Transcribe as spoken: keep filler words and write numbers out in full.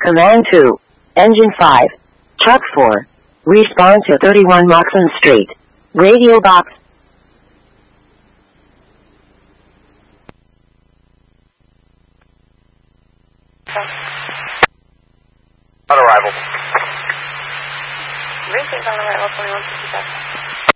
Command two. Engine five. Truck four. Respawn to thirty-one Rockland Street. Radio box. On arrival. Racing's on arrival, twenty-one fifty-seven.